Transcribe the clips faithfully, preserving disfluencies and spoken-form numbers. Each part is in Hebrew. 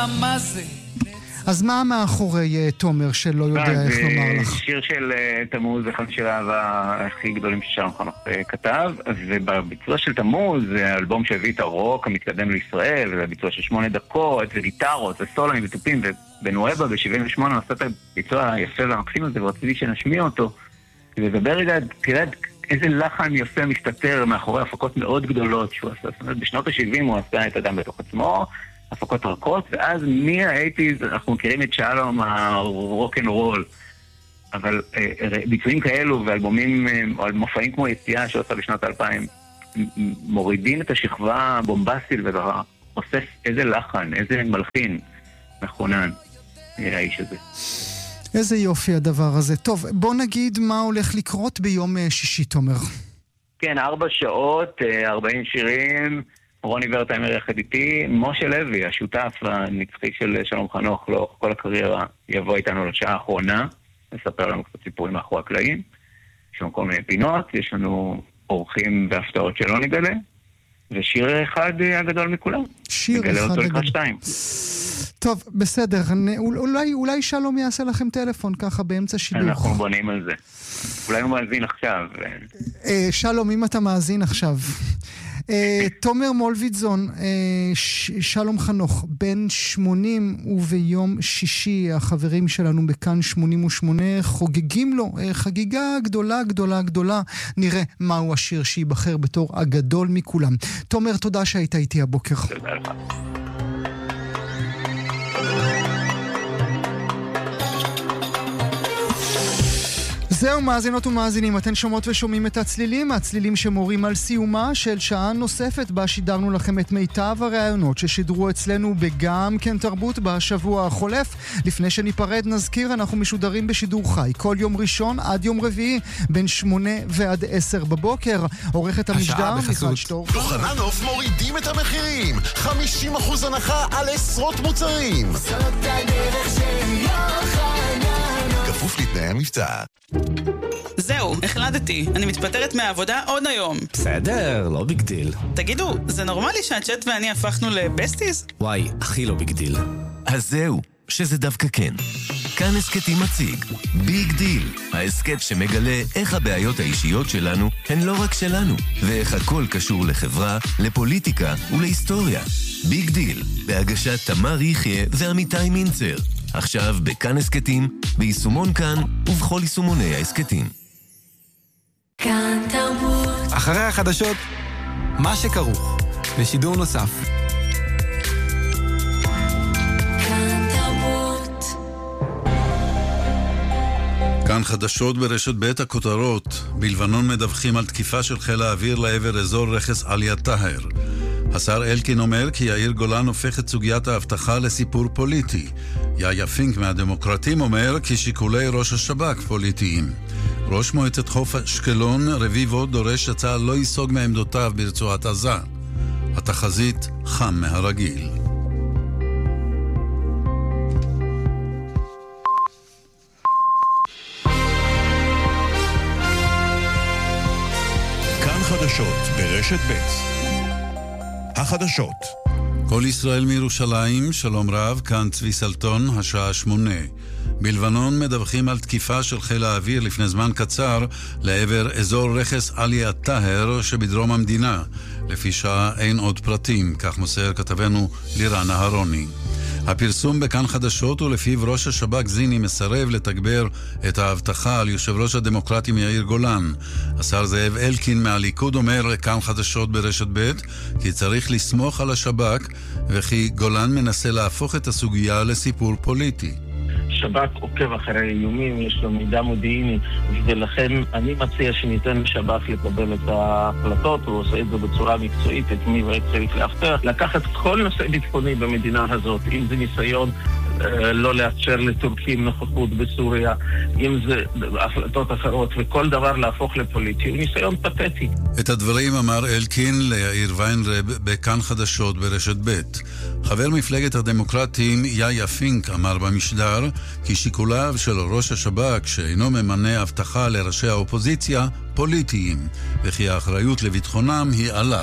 מה זה. אז מה מאחורי תומר שלא יודע איך לומר לך? שיר של תמוז, אחד של האהבה הכי גדולים ששלום חנוך כתב, ובביצוע של תמוז זה האלבום שהביא את הרוק המתקדם לישראל, וזה הביצוע של שמונה דקות, וגיטרות, וסולנים וטופים, ובנואבה ב-שבעים ושמונה עושה את הביצוע היפה והמקסים הזה, ורציתי שנשמיע אותו, ולדבר רגע, תראה איזה לחן יפה מסתתר מאחורי הפקות מאוד גדולות שהוא עשה. זאת אומרת, בשנות ה-שבעים הוא עשה את אדם בתוך עצמו, הפקות רכות, ואז מה-שמונים אנחנו מכירים את שלום הרוק אנד רול, אבל אה, ביצועים כאלו ואלבומים, או מופעים כמו יציאה שעושה בשנות האלפיים, מורידים את השכבה הבומבסטית ואוסף איזה לחן, איזה מלחין מכונן האיש הזה. איזה יופי הדבר הזה. טוב, בוא נגיד מה הולך לקרות ביום שישי, תומר. כן, ארבע שעות, ארבעים שירים, רוני ורטהיימר יחד איתי, משה לוי, השותף הנצחי של שלום חנוך, לאורך כל הקריירה, יבוא איתנו לשעה האחרונה, לספר לנו קצת סיפורים מאחורי הקלעים. יש לנו כל מיני פינות, יש לנו אורחים והפתעות שלא נגלה, ושיר אחד הגדול מכולם. שיר אחד הגדול. נגלה אותו לקראת שתיים. טוב, בסדר, אולי, אולי שלום יעשה לכם טלפון ככה באמצע שידוך. אנחנו בונים על זה. אולי הוא מאזין עכשיו. שלום, אם אתה מאזין עכשיו. תומר מולביטזון, שלום חנוך, בן שמונים, וביום שישי החברים שלנו בכאן שמונים ושמונה חוגגים לו חגיגה גדולה גדולה גדולה. נראה מהו השיר שיבחר בתור הגדול מכולם. תומר, תודה שהיית איתי הבוקר. תודה לך. זהו, מאזינות ומאזינים, אתן שומעות ושומעים את הצלילים, הצלילים שמורים על סיומה של שעה נוספת בה שידרנו לכם את מיטב הרעיונות ששידרו אצלנו בגם כן תרבות בשבוע החולף. לפני שניפרד נזכיר, אנחנו משודרים בשידור חי כל יום ראשון עד יום רביעי בין שמונה ועד עשר בבוקר. עורכת המשדר מיכל שטור. יוחננוף מורידים את המחירים, חמישים אחוז הנחה על עשרות מוצרים. זאת הדרך של יוחננוף, כפוף לתנאי המבצע. זהו, החלטתי. אני מתפטרת מהעבודה עוד היום. בסדר, לא ביג דיל. תגידו, זה נורמלי שהצ'אט ואני הפכנו לבסטיז? וואי, הכי לא ביג דיל. אז זהו, שזה דווקא כן. כאן הסקטים מציג ביג דיל, ההסקט שמגלה איך הבעיות האישיות שלנו הן לא רק שלנו, ואיך הכל קשור לחברה, לפוליטיקה ולהיסטוריה. ביג דיל, בהגשת תמר יחיה ועמיתי מינצר. עכשיו בכאן הסקטים, ביישומון כאן ובכל יישומוני ההסקטים. כאן תרבות. אחרי החדשות, מה שכרוך, בשידור נוסף. כאן תרבות. כאן חדשות ברשת בית הכותרות. בלבנון מדווחים על תקיפה של חיל האוויר לעבר אזור רכס עליה טהר. השר אלקין אומר כי יאיר גולן הופך את סוגיית ההבטחה לסיפור פוליטי. יאיה פינק מהדמוקרטים אומר כי שיקולי ראש השב"כ פוליטיים. ראש מועצת חוף אשקלון רביבו דורש שצה"ל לא ייסוג מעמדותיו ברצועת עזה. התחזית חם מהרגיל. כאן חדשות ברשת בית. החדשות. כל ישראל מירושלים, שלום רב, כאן צבי סלטון, השעה שמונה. בלבנון מדווחים על תקיפה של חיל האוויר לפני זמן קצר לעבר אזור רכס עליה טהר שבדרום המדינה. לפי שעה אין עוד פרטים, כך מוסר כתבנו לירן אהרוני. הפרסום בכאן חדשות הוא לפיו ראש השב"כ זיני מסרב לתגבר את ההבטחה על יושב ראש הדמוקרטים יאיר גולן. השר זאב אלקין מהליכוד אומר לכאן חדשות ברשת ב' כי צריך לסמוך על השב"כ וכי גולן מנסה להפוך את הסוגיה לסיפור פוליטי. שב"כ עוקב אחרי האיומים, יש לו מידע מודיעיני, ולכן אני מציע שניתן לשב"כ לקבל את ההחלטות, הוא עושה את זה בצורה מקצועית, את מי ואיך צריך להבטח, לקחת כל נושא ביטחוני במדינה הזאת, אם זה ניסיון לא לאפשר לטורקים נוכחות בסוריה, אם זה החלטות אחרות, וכל דבר להפוך לפוליטי, הוא ניסיון פתטי. את הדברים אמר אלקין ליאיר ויינרב בכאן חדשות ברשת ב'. חבר מפלגת הדמוקרטים יאיה פינק אמר במשדר כי שיקוליו של ראש השב"כ שאינו ממנה הבטחה לראשי האופוזיציה פוליטיים, וכי האחריות לביטחונם היא עליו.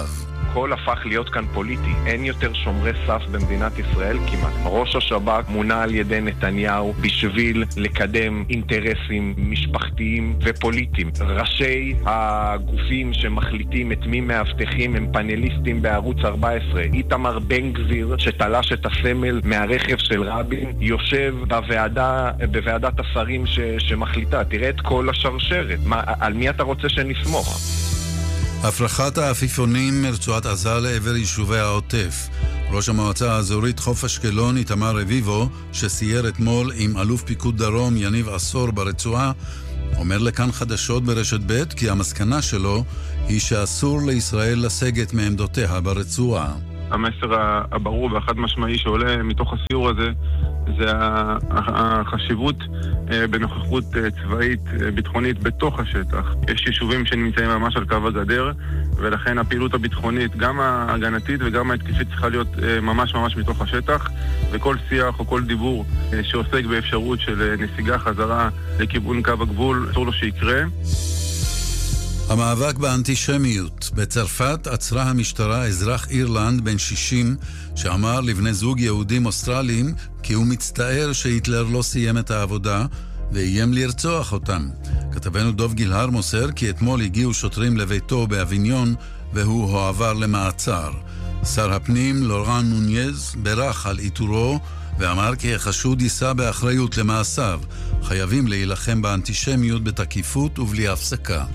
הכל הפך להיות כאן פוליטי. אין יותר שומרי סף במדינת ישראל כמעט. ראש השב"כ מונה על ידי נתניהו בשביל לקדם אינטרסים משפחתיים ופוליטיים. ראשי הגופים שמחליטים את מי מאבטחים הם פאנליסטים בערוץ ארבע עשרה. איתמר בן גביר שתלש את הסמל מהרכב של רבין יושב בוועדה, בוועדת השרים ש, שמחליטה. תראה את כל השרשרת. מה, על מי אתה רוצה שנסמוך? הפרחת העפיפונים מרצועת עזה לעבר יישובי העוטף. ראש המועצה האזורית חוף אשקלון איתמר רביבו, שסייר אתמול עם אלוף פיקוד דרום יניב עשור ברצועה, אומר לכאן חדשות ברשת ב' כי המסקנה שלו היא שאסור לישראל לסגת מעמדותיה ברצועה. המסר הברור והחד משמעי שעולה מתוך הסיור הזה זה החשיבות בנוכחות צבאית ביטחונית בתוך השטח. יש יישובים שנמצאים ממש על קו הגדר, ולכן הפעילות הביטחונית, גם ההגנתית וגם ההתקפית, צריכה להיות ממש ממש מתוך השטח, וכל שיח או כל דיבור שעוסק באפשרות של נסיגה חזרה לכיוון קו הגבול, אסור לו שיקרה. המאבק באנטישמיות. בצרפת עצרה המשטרה אזרח אירלנד בן שישים שאמר לבני זוג יהודים אוסטרליים כי הוא מצטער שהיטלר לא סיים את העבודה ואיים לרצוח אותם. כתבנו דוב גילהר מוסר כי אתמול הגיעו שוטרים לביתו באביניון והוא הועבר למעצר. שר הפנים לורן נוניז ברח על איתורו ואמר כי החשוד יישא באחריות למעשיו. חייבים להילחם באנטישמיות בתקיפות ובלי הפסקה.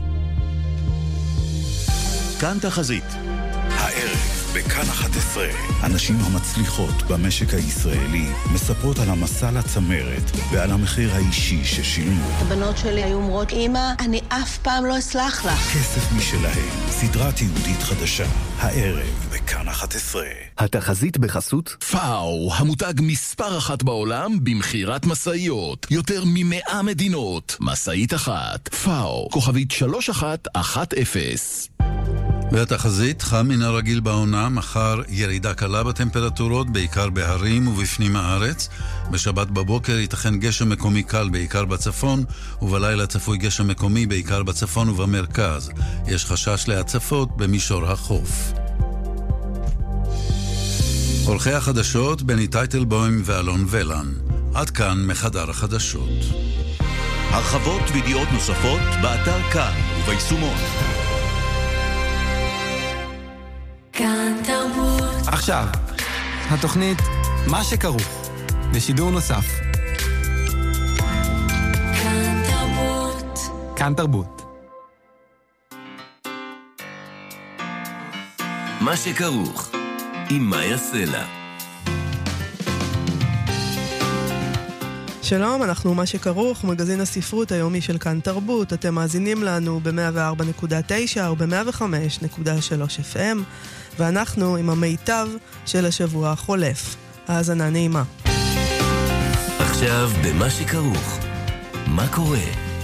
כאן תחזית. הערב בכאן אחת עשרה. הנשים המצליחות במשק הישראלי מספרות על המסע לצמרת ועל המחיר האישי ששילמו. הבנות שלי היו אומרות, אמא, אני אף פעם לא אסלח לך. כסף משלהם, סדרה תיעודית חדשה. הערב בכאן אחת עשרה. התחזית בחסות פאו, המותג מספר אחת בעולם במחירת מסעיות. יותר ממאה מדינות. מסעית אחת. פאו, כוכבית שלוש אחת אחת אפס. והתחזית חם מן הרגיל בעונה, מחר ירידה קלה בטמפרטורות, בעיקר בהרים ובפנים הארץ. בשבת בבוקר ייתכן גשם מקומי קל בעיקר בצפון, ובלילה צפוי גשם מקומי בעיקר בצפון ובמרכז. יש חשש להצפות במישור החוף. עורכי החדשות בני טייטלבוים ואלון ולן. עד כאן מחדר החדשות. הרחבות וידיעות נוספות באתר כאן וביישומון. כאן תרבות. עכשיו, התוכנית מה שכרוך, בשידור נוסף. כאן תרבות. כאן תרבות. מה שכרוך, עם מאיה סלע. שלום, אנחנו מה שכרוך, מגזין הספרות היומי של כאן תרבות. אתם מאזינים לנו ב-מאה וארבע נקודה תשע או ב-מאה וחמש נקודה שלוש אף אם, ואנחנו עם המיטב של השבוע החולף. האזנה נעימה. עכשיו במה שכרוך, מה קורה?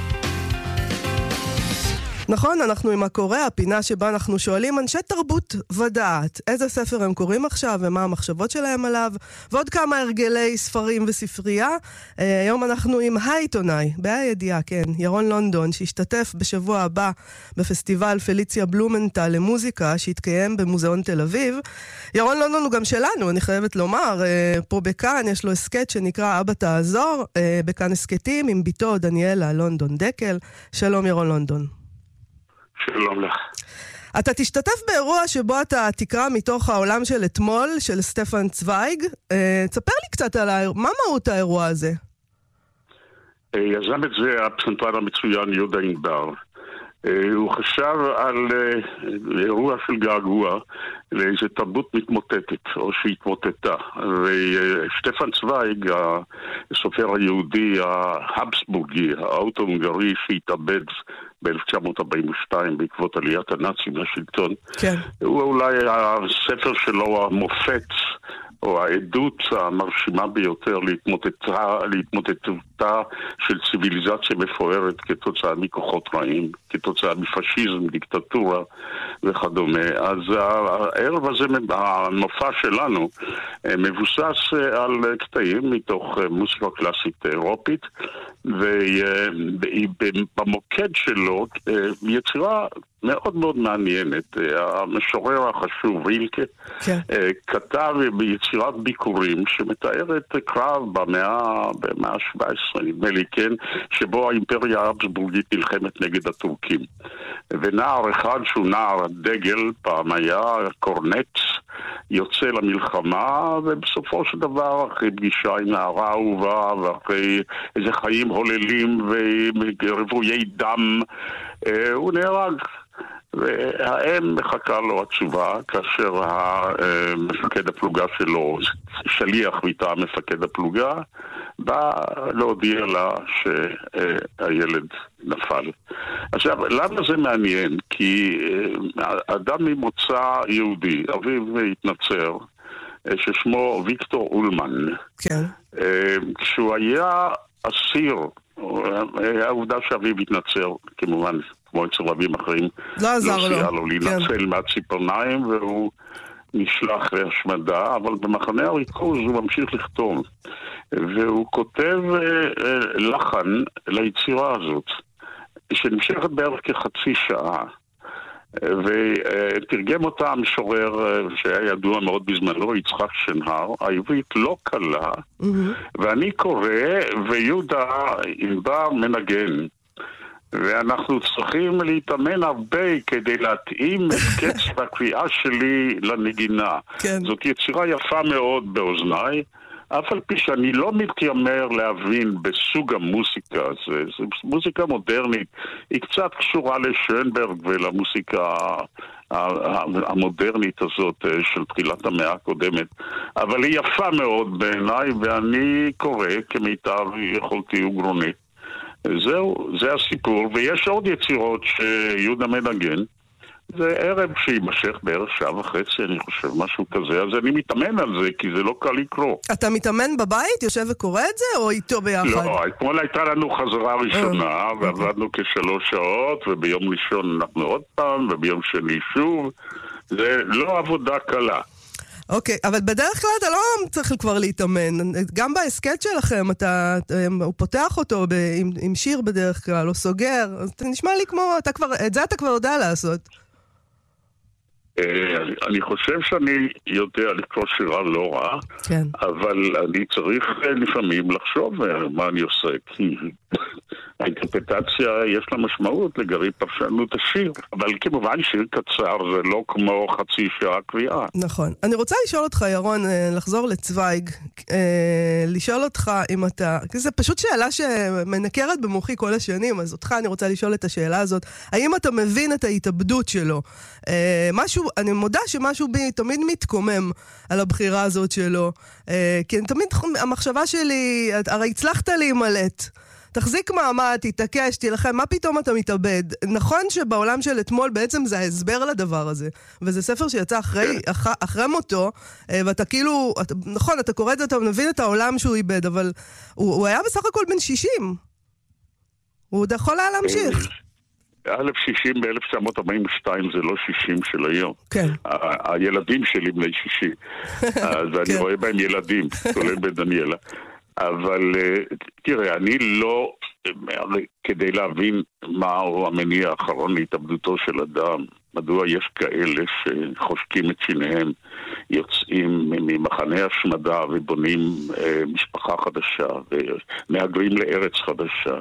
נכון, אנחנו עם הקורא, הפינה שבה אנחנו שואלים אנשי תרבות ודעת איזה ספר הם קוראים עכשיו ומה המחשבות שלהם עליו, ועוד כמה הרגלי ספרים וספרייה. אה, היום אנחנו עם העיתונאי, בהידיעה, כן, ירון לונדון, שהשתתף בשבוע הבא בפסטיבל פליציה בלומנטל למוזיקה שהתקיים במוזיאון תל אביב. ירון לונדון הוא גם שלנו, אני חייבת לומר, אה, פה בכאן יש לו הסקט שנקרא אבא תעזור, אה, בכאן הסקטים עם ביתו דניאלה לונדון דקל. שלום ירון לונדון. שלום לך. אתה תשתתף באירוע שבו אתה תקרא מתוך העולם של אתמול, של סטפן צוויג. אה, תספר לי קצת על האירוע, מה מהות האירוע הזה? אה, יזם את זה הפסנתרן המצוין יהודה ענבר. אה, הוא חשב על אה, אירוע של געגוע לאיזו תרבות מתמוטטת, או שהתמוטטה. וסטפן צוויג, הסופר היהודי ההבסבורגי, האוטו-הונגרי שהתאבד ב-אלף תשע מאות ארבעים ושתיים בעקבות עליית הנאצים לשלטון. כן. הוא אולי הספר שלו המופת, או העדות המרשימה ביותר להתמוטטה, להתמוטטותה של ציוויליזציה מפוארת כתוצאה מכוחות רעים, כתוצאה מפשיזם, דיקטטורה וכדומה. אז הערב הזה, המופע שלנו, מבוסס על קטעים מתוך מוזיקה קלאסית אירופית, ובמוקד שלו יצירה מאוד מאוד מעניינת. המשורר החשוב, וילקה, כן. כתב ביצירת ביקורים שמתארת קרב במאה, במאה ה-שבע עשרה, נדמה לי, כן, שבו האימפריה האבסבורגית נלחמת נגד הטורקים. ונער אחד שהוא נער דגל, פעם היה קורנץ, יוצא למלחמה, ובסופו של דבר, אחרי פגישה עם נערה אהובה, ואחרי איזה חיים הוללים ורבויי דם, הוא נהרג. והאם מחכה לו התשובה, כאשר המפקד הפלוגה שלו, שליח מטעם מפקד הפלוגה, בא להודיע לה שהילד נפל. עכשיו, למה זה מעניין? כי אדם ממוצא יהודי, אביו התנצר, ששמו ויקטור אולמן, כן. כשהוא היה אסיר, העובדה שאביו התנצר, כמובן, כמו אצל רבים אחרים, לא עזר לו. לא סייע לו להינצל מהציפורניים, והוא נשלח להשמדה, אבל במחנה הריכוז הוא ממשיך לכתוב. והוא כותב לחן ליצירה הזאת, שנמשכת בערך כחצי שעה. ותרגם אותה המשורר שהיה ידוע מאוד בזמנו, יצחק שנהר, העברית לא קלה, ואני קורא ויהודה ענבר מנגן. ואנחנו צריכים להתאמן הרבה כדי להתאים את קצב הקריאה שלי לנגינה. כן. זאת יצירה יפה מאוד באוזניי, אף על פי שאני לא מתיימר להבין בסוג המוסיקה, זה, זה מוזיקה מודרנית, היא קצת קשורה לשönberg ולמוסיקה המודרנית הזאת של תחילת המאה הקודמת, אבל היא יפה מאוד בעיניי, ואני קורא כמיטב יכולתי וגרונית. זהו, זה הסיפור, ויש עוד יצירות שיהודה מנגן. זה ערב שימשך בערך שעה וחצי, אני חושב, משהו כזה, אז אני מתאמן על זה, כי זה לא קל לקרוא. אתה מתאמן בבית? יושב וקורא את זה, או איתו ביחד? לא, אתמול הייתה לנו חזרה ראשונה, ועבדנו כשלוש שעות, וביום ראשון אנחנו עוד פעם, וביום שני שוב. זה לא עבודה קלה. אוקיי, אבל בדרך כלל אתה לא צריך כבר להתאמן. גם בהסקט שלכם, אתה, הוא פותח אותו ב, עם, עם שיר בדרך כלל, או סוגר. אז אתה נשמע לי כמו, אתה כבר, את זה אתה כבר יודע לעשות. אני חושב שאני יודע לקרוא שירה לא רע, כן. אבל אני צריך לפעמים לחשוב מה אני עושה, כי האינטרפטציה יש לה משמעות לגבי פרשנות השיר, אבל כמובן שיר קצר זה לא כמו חצי שעה קריאה. נכון. אני רוצה לשאול אותך, ירון, לחזור לצוויג, לשאול אותך אם אתה, זה פשוט שאלה שמנקרת במוחי כל השנים, אז אותך אני רוצה לשאול את השאלה הזאת, האם אתה מבין את ההתאבדות שלו? משהו, אני מודה שמשהו בי תמיד מתקומם על הבחירה הזאת שלו, כי תמיד המחשבה שלי, הרי הצלחת להימלט, תחזיק מעמד, תתעקש, תלחם, מה פתאום אתה מתאבד? נכון שבעולם של אתמול בעצם זה ההסבר לדבר הזה, וזה ספר שיצא אחרי, אח, אחרי מותו, ואתה כאילו, אתה, נכון, אתה קורא את זה, אתה מבין את העולם שהוא איבד, אבל הוא, הוא היה בסך הכל בן שישים. הוא עוד יכול היה להמשיך. אלף שישים ב-אלף תשע מאות ארבעים ושתיים זה לא שישים של היום. כן. הילדים שלי בני שישים. אז אני רואה בהם ילדים, כולל בדניאלה. אבל תראה, אני לא, כדי להבין מהו המניע האחרון להתאבדותו של אדם, מדוע יש כאלה שחושקים את שיניהם, יוצאים ממחנה השמדה ובונים משפחה חדשה ומהגרים לארץ חדשה.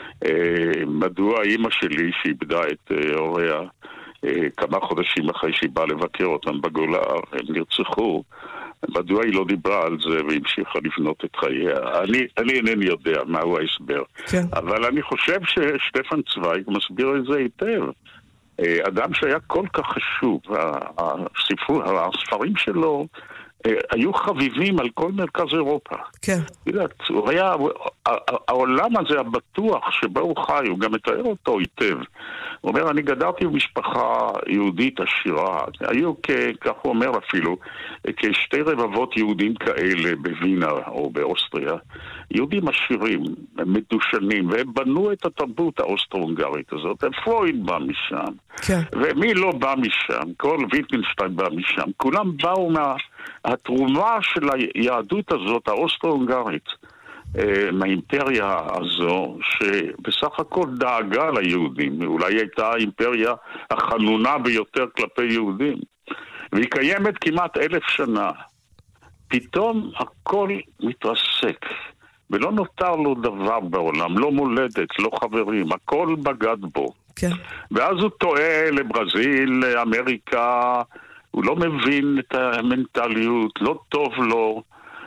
מדוע האמא שלי שאיבדה את הוריה כמה חודשים אחרי שהיא באה לבקר אותם בגולה, הם נרצחו, מדוע היא לא דיברה על זה והמשיכה לבנות את חייה? אני, אני אינני יודע מהו ההסבר. כן. אבל אני חושב ששטפן צוויג מסביר את זה היטב. אדם שהיה כל כך חשוב, הספר, הספרים שלו היו חביבים על כל מרכז אירופה. כן. הוא היה, העולם הזה הבטוח שבו הוא חי, הוא גם מתאר אותו היטב. הוא אומר, אני גדלתי במשפחה יהודית עשירה. היו, כך הוא אומר אפילו, כשתי רבבות יהודים כאלה בווינה או באוסטריה. יהודים עשירים, מדושנים, והם בנו את התרבות האוסטרו-הונגרית הזאת. פרויד בא משם. כן. ומי לא בא משם? כל ויטגנשטיין בא משם. כולם באו מה... התרומה של היהדות הזאת, האוסטרו-הונגרית, מהאימפריה הזו, שבסך הכל דאגה ליהודים, אולי הייתה האימפריה החנונה ביותר כלפי יהודים, והיא קיימת כמעט אלף שנה. פתאום הכל מתרסק, ולא נותר לו דבר בעולם, לא מולדת, לא חברים, הכל בגד בו. כן. ואז הוא טועה לברזיל, לאמריקה, הוא לא מבין את המנטליות, לא טוב לו,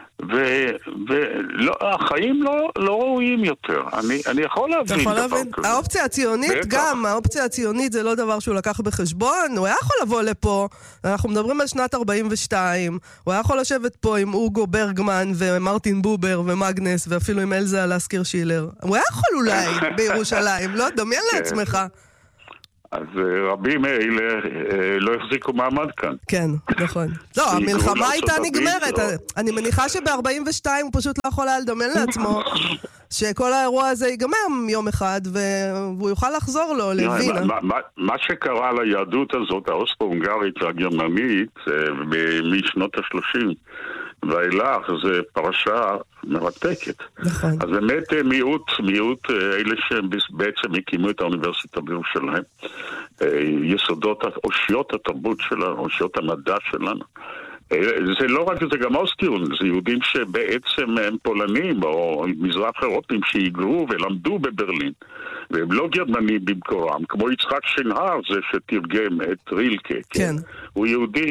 והחיים לא, לא ראויים יותר. אני, אני יכול להבין יכול דבר להבין. כזה. האופציה הציונית בטח. גם, האופציה הציונית זה לא דבר שהוא לקח בחשבון, הוא היה יכול לבוא לפה, אנחנו מדברים על שנת ארבעים ושתיים, הוא היה יכול לשבת פה עם אוגו ברגמן ומרטין בובר ומגנס, ואפילו עם אלזה להזכיר שילר. הוא היה יכול אולי בירושלים, לא? דמיין לעצמך. אז רבים אלה לא החזיקו מעמד כאן. כן, נכון. לא, המלחמה הייתה נגמרת. אני מניחה שב-ארבעים ושתיים הוא פשוט לא יכול היה לדמיין לעצמו שכל האירוע הזה ייגמר יום אחד והוא יוכל לחזור לו לווינה. מה שקרה ליהדות הזאת, האוסטרו-הונגרית והגרמנית, משנות ה-שלושים ואילך, זה פרשה מרתקת. נכון. אז באמת מיעוט, מיעוט, אלה שבעצם הקימו את האוניברסיטה בירושלים, יסודות, אושיות התרבות שלנו, אושיות המדע שלנו. זה לא רק, זה גם אוסטיון, זה יהודים שבעצם הם פולנים או מזרח אירופים שהיגרו ולמדו בברלין, והם לא גרמנים במקורם, כמו יצחק שנהר, זה שתרגם את רילקה. כן. הוא יהודי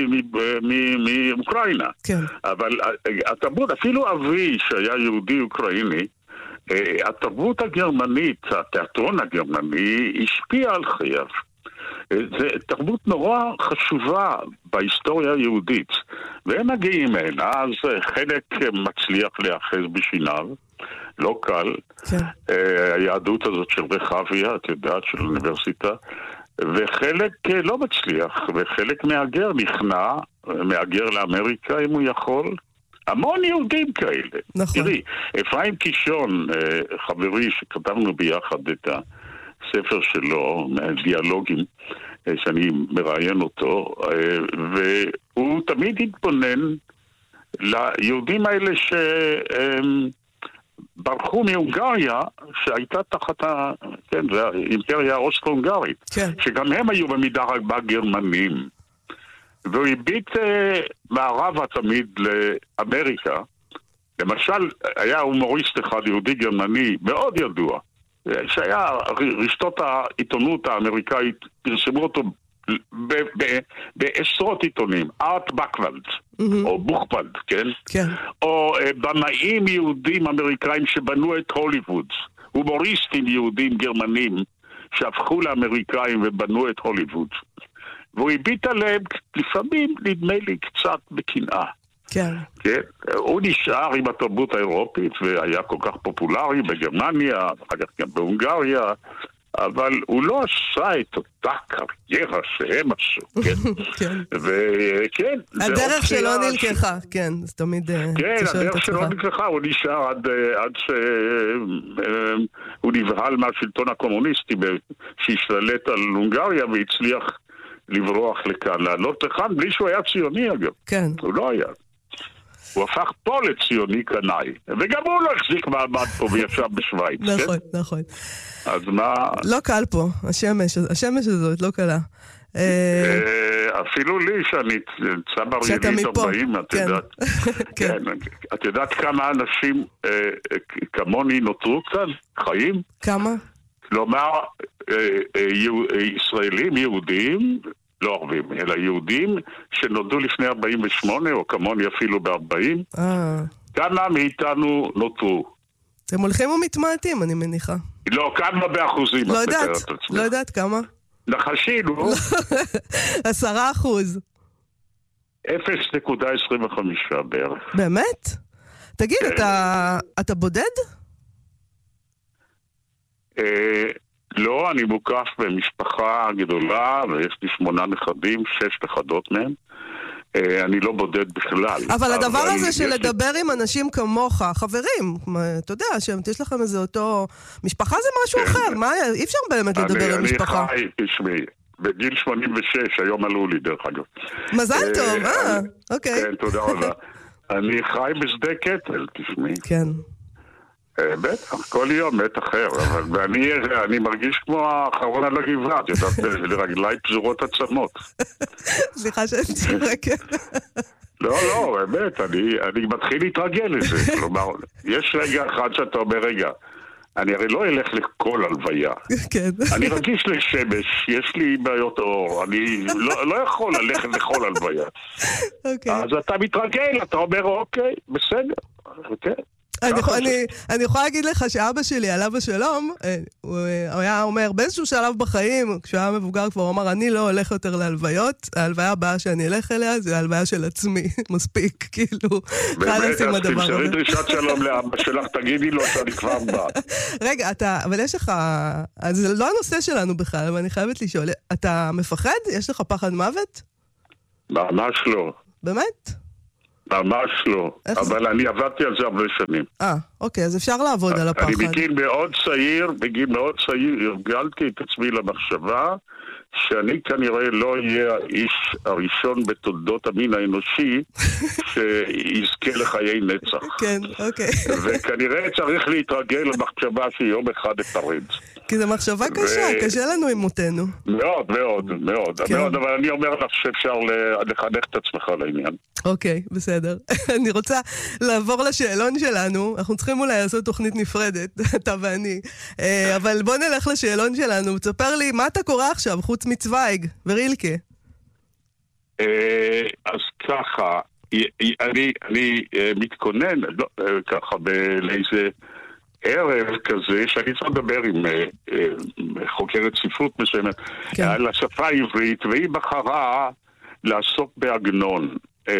מאוקראינה. כן. אבל התרבות, אפילו אבי שהיה יהודי אוקראיני, התרבות הגרמנית, התיאטרון הגרמני, השפיע על חייו. זה תרבות נורא חשובה בהיסטוריה היהודית, והם מגיעים הנה, אז חלק מצליח להיאחז בשיניו, לא קל. כן. היהדות הזאת של רחביה, את יודעת, של אוניברסיטה, וחלק לא מצליח, וחלק מהגר נכנע, מהגר לאמריקה אם הוא יכול. המון יהודים כאלה. נכון. תראי, אפרים קישון, חברי שכתבנו ביחד את הספר שלו, דיאלוגים, שאני מראיין אותו, והוא תמיד התבונן ליהודים האלה שברחו מהונגריה, שהייתה תחת ה... כן, זה האימפריה האוסטרו-הונגרית, כן. שגם הם היו במידה רבה גרמנים. והוא הביט מערבה תמיד לאמריקה. למשל, היה הומוריסט אחד, יהודי גרמני, מאוד ידוע, שהיה רשתות העיתונות האמריקאית, פרסמו אותו ב- ב- בעשרות עיתונים, ארט בקוולד, mm-hmm. או בוכוולד, כן? כן. או uh, במאים יהודים אמריקאים שבנו את הוליווד, הומוריסטים יהודים גרמנים שהפכו לאמריקאים ובנו את הוליווד. והוא הביט עליהם לפעמים, נדמה לי, קצת בקנאה. כן. כן. הוא נשאר עם התרבות האירופית והיה כל כך פופולרי בגרמניה, אחר כך גם בהונגריה, אבל הוא לא עשה את אותה קריירה שהם עשו, כן? כן. וכן. הדרך שלו נלקחה, כן, זה תמיד... כן, הדרך שלו נלקחה, הוא נשאר עד שהוא נבהל מהשלטון הקומוניסטי שהשתלט על הונגריה והצליח לברוח לכאן, לעלות לכאן, בלי שהוא היה ציוני אגב. כן. הוא לא היה. הוא הפך פה לציוני קנאי, וגם הוא לא החזיק מעמד פה וישב בשוויץ. נכון, נכון. אז מה... לא קל פה, השמש, השמש הזאת לא קלה. אפילו לי, שאני צבר יריד ארבעים, את יודעת. כן. את יודעת כמה אנשים כמוני נותרו כאן, חיים? כמה? כלומר, ישראלים, יהודים, לא ערבים, אלא יהודים שנולדו לפני ארבעים ושמונה, או כמוני אפילו ב-ארבעים, כמה מאיתנו נותרו? אתם הולכים ומתמעטים, אני מניחה. לא, כמה באחוזים. לא יודעת, לא יודעת כמה. נחשינו. עשרה אחוז. אפס נקודה עשרים וחמישה בערך. באמת? תגיד, אתה בודד? לא, אני מוקף במשפחה גדולה, ויש לי שמונה נכדים, שש נכדות מהם. אני לא בודד בכלל. אבל הדבר הזה של לדבר עם אנשים כמוך, חברים, אתה יודע, שיש לכם איזה אותו... משפחה זה משהו אחר, מה? אי אפשר באמת לדבר עם משפחה. אני חי, תשמעי, בגיל שמונים ושש, היום עלו לי דרך אגב. מזל טוב, אה, אוקיי. כן, תודה רבה. אני חי בשדה קטל, תשמעי. כן. בטח, כל יום מת אחר, אבל אני מרגיש כמו האחרון על הגבעה, את יודעת, לרגליי פזורות עצמות. סליחה שאני צוחקת. לא, לא, באמת, אני מתחיל להתרגל לזה. כלומר, יש רגע אחד שאתה אומר, רגע, אני הרי לא אלך לכל הלוויה. כן. אני רגיש לשמש, יש לי בעיות אור, אני לא יכול ללכת לכל הלוויה. אז אתה מתרגל, אתה אומר, אוקיי, בסדר, אוקיי. אני יכולה להגיד לך שאבא שלי, עליו השלום, הוא היה אומר, באיזשהו שלב בחיים, כשהוא היה מבוגר כבר, הוא אמר, אני לא הולך יותר להלוויות, ההלוויה הבאה שאני אלך אליה, זה ההלוויה של עצמי, מספיק, כאילו, חלס עם הדבר הזה. תמסרי דרישת שלום לאבא שלך, תגידי לו שאני כבר בא. רגע, אתה, אבל יש לך, זה לא הנושא שלנו בכלל, אבל אני חייבת לשאול, אתה מפחד? יש לך פחד מוות? ממש לא. באמת? ממש לא, אבל אני עבדתי על זה הרבה שנים. אה, אוקיי, אז אפשר לעבוד על הפחד. אני בגיל מאוד צעיר, בגיל מאוד צעיר, הרגלתי את עצמי למחשבה שאני כנראה לא אהיה האיש הראשון בתולדות המין האנושי שיזכה לחיי נצח. כן, אוקיי. וכנראה צריך להתרגל למחשבה שיום אחד אפרד. כי זו מחשבה קשה, קשה לנו עם מותנו. מאוד, מאוד, מאוד, מאוד, אבל אני אומר לך שאפשר לחנך את עצמך לעניין. אוקיי, בסדר. אני רוצה לעבור לשאלון שלנו, אנחנו צריכים אולי לעשות תוכנית נפרדת, אתה ואני, אבל בוא נלך לשאלון שלנו, תספר לי מה אתה קורא עכשיו, חוץ מצוויג ורילקה. אז ככה, אני מתכונן ככה לאיזה ערב כזה, שאני צריך לדבר עם חוקרת ספרות מסוימת על השפה העברית, והיא בחרה לעסוק בעגנון,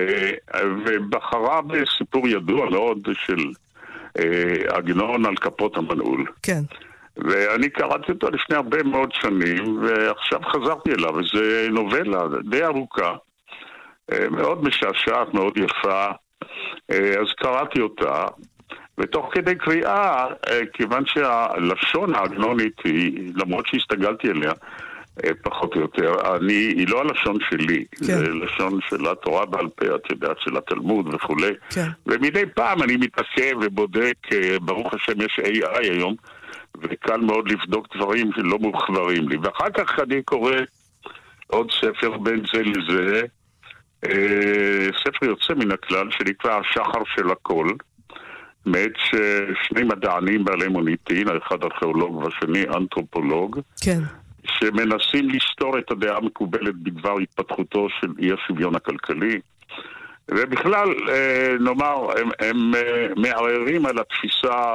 ובחרה בסיפור ידוע מאוד של עגנון על כפות המנעול. כן. ואני קראתי אותו לפני הרבה מאוד שנים, ועכשיו חזרתי אליו, וזו נובלה די ארוכה, מאוד משעשעת, מאוד יפה, אז קראתי אותה, ותוך כדי קריאה, כיוון שהלשון העגנונית היא, למרות שהסתגלתי אליה, פחות או יותר, אני, היא לא הלשון שלי, כן. זה לשון של התורה בעל פה, את יודעת, של התלמוד וכו'. כן. ומדי פעם אני מתעסק ובודק, ברוך השם יש איי איי היום, וקל מאוד לבדוק דברים שלא מוחברים לי. ואחר כך אני קורא עוד ספר בין זה לזה, ספר יוצא מן הכלל שנקרא השחר של הכל, מאת שני מדענים בעלי מוניטין, האחד ארכיאולוג והשני אנתרופולוג, כן. שמנסים לסתור את הדעה המקובלת בדבר התפתחותו של אי השוויון הכלכלי, ובכלל, נאמר, הם, הם מערערים על התפיסה,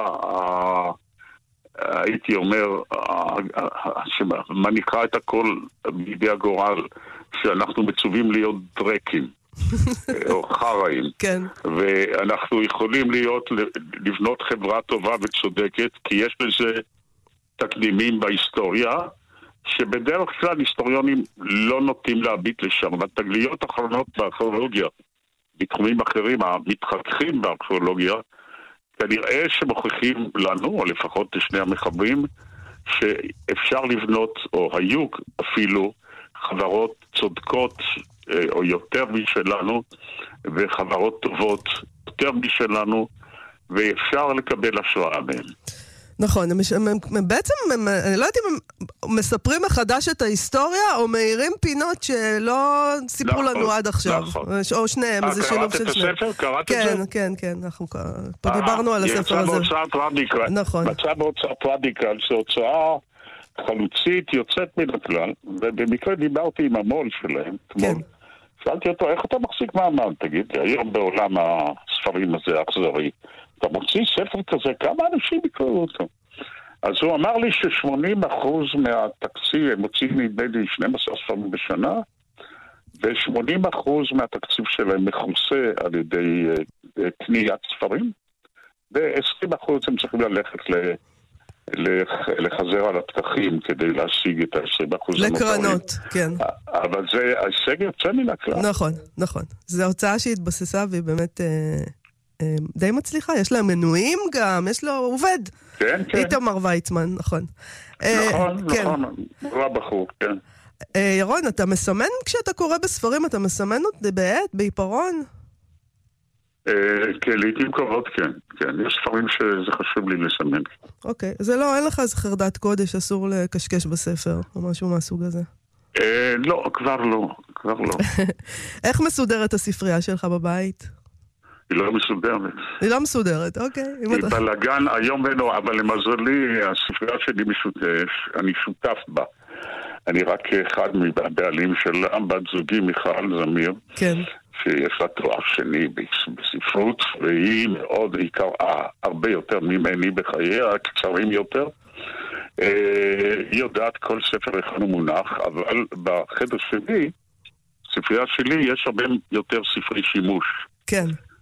הייתי אומר, שמניחה את הכל בידי הגורל, שאנחנו מצווים להיות דרקים. או חראים. כן. ואנחנו יכולים להיות, לבנות חברה טובה וצודקת, כי יש לזה תקדימים בהיסטוריה, שבדרך כלל היסטוריונים לא נוטים להביט לשם. בתגליות האחרונות בארכיאולוגיה, בתחומים אחרים, המתחככים בארכיאולוגיה, כנראה שמוכיחים לנו, או לפחות לשני המחברים, שאפשר לבנות, או היו אפילו, חברות צודקות, או יותר משלנו, וחברות טובות יותר משלנו, ואפשר לקבל השראה מהם. נכון, הם, הם, הם, בעצם, הם, אני לא יודעת אם הם מספרים מחדש את ההיסטוריה, או מאירים פינות שלא סיפרו נכון, לנו עד עכשיו. נכון. או שניהם, 아, זה שילוב של שניהם. קראת את הספר? קראת כן, את זה? כן, כן, אנחנו פה דיברנו על הספר הזה. יצא בהוצאת רדיקל. נכון. יצא בהוצאת רדיקל, זו הוצאה חלוצית יוצאת מן הכלל, ובמקרה דיברתי עם המול שלהם, אתמול. כן. שאלתי אותו, איך אתה מחזיק מעמד? תגיד, היום בעולם הספרים הזה האכזרי, אתה מוציא ספר כזה, כמה אנשים יקראו אותו? אז הוא אמר לי ש-שמונים אחוז מהתקציב, הם מוציאים נדמה לי שנים עשר ספרים בשנה, ו-שמונים אחוז מהתקציב שלהם מכוסה על ידי קניית ספרים, ו-עשרים אחוז הם צריכים ללכת ל... לחזר על הפתחים כדי להשיג את ה-עשרים אחוז לקרנות, כן. אבל זה ההישג יוצא מן הכלל. נכון, נכון. זו הוצאה שהתבססה והיא באמת אה, אה, די מצליחה. יש לה מנויים גם, יש לו עובד. כן, כן. איתמר ויצמן, נכון. נכון, אה, נכון. כן. הוא הבחור, כן. אה, ירון, אתה מסמן כשאתה קורא בספרים, אתה מסמן אותי בעט, בעיפרון? כן, לעתים קרובות כן, כן, יש ספרים שזה חשוב לי לסמן. אוקיי, זה לא, אין לך איזה חרדת קודש, אסור לקשקש בספר, או משהו מהסוג הזה? לא, כבר לא, כבר לא. איך מסודרת הספרייה שלך בבית? היא לא מסודרת. היא לא מסודרת, אוקיי. היא בלגן היום ונורא, אבל למזלי, הספרייה שלי משותף, אני שותף בה. אני רק אחד מהבעלים שלה, בת זוגי מיכל זמיר. כן. שיש לה תואר שני בספרות, והיא מאוד, היא קראה הרבה יותר ממני בחייה, קצרים יותר. היא יודעת כל ספר אחד הוא מונח, אבל בחדר שלי, ספרייה שלי, יש הרבה יותר ספרי שימוש. כן.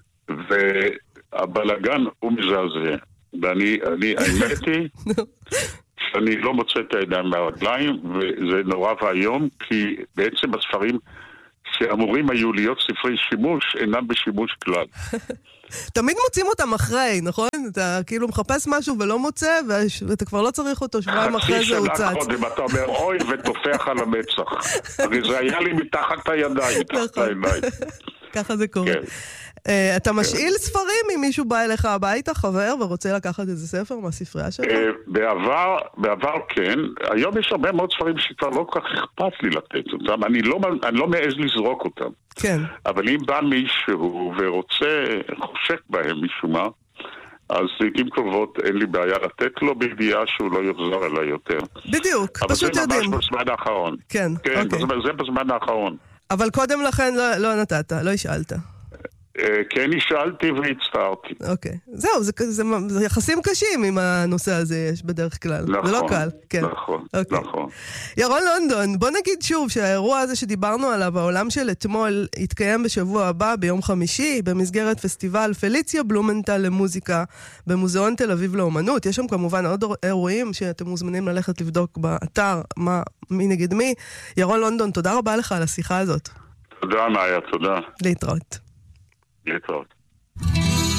והבלגן הוא מזעזע. ואני, אני, האמת היא, שאני לא מוצא את הידיים מהרגליים, וזה נורא והיום, כי בעצם הספרים שאמורים היו להיות ספרי שימוש, אינם בשימוש כלל. תמיד מוצאים אותם אחרי, נכון? אתה כאילו מחפש משהו ולא מוצא, ואתה כבר לא צריך אותו, שבועיים אחרי זה הוא צץ. חצי שנה קודם, אתה אומר, אוי, ותופח על המצח. הרי זה היה לי מתחת הידיים, מתחת הידיים. ככה זה קורה. אתה משאיל ספרים אם מישהו בא אליך הביתה, חבר, ורוצה לקחת איזה ספר מהספרייה שלך? בעבר, בעבר כן. היום יש הרבה מאוד ספרים שכבר לא כל כך אכפת לי לתת אותם. אני לא, אני לא מעז לזרוק אותם. כן. אבל אם בא מישהו ורוצה, חושק בהם משום מה, אז לעתים קרובות אין לי בעיה לתת לו בידיעה שהוא לא יחזור אליי יותר. בדיוק, פשוט יודעים. אבל זה ממש בזמן האחרון. כן, כן, אוקיי. זה בזמן האחרון. אבל קודם לכן לא, לא נתת, לא השאלת. כן, נשאלתי והצטערתי. אוקיי. זהו, זה, זה, זה יחסים קשים עם הנושא הזה יש בדרך כלל. נכון, זה לא קל. כן. נכון, אוקיי. נכון. ירון לונדון, בוא נגיד שוב שהאירוע הזה שדיברנו עליו, העולם של אתמול, יתקיים בשבוע הבא, ביום חמישי, במסגרת פסטיבל פליציה בלומנטל למוזיקה, במוזיאון תל אביב לאומנות. יש שם כמובן עוד אירועים שאתם מוזמנים ללכת לבדוק באתר, מה, מי נגד מי. ירון לונדון, תודה רבה לך על השיחה הזאת. תודה, מאיה, תודה. להתראות. להתראות.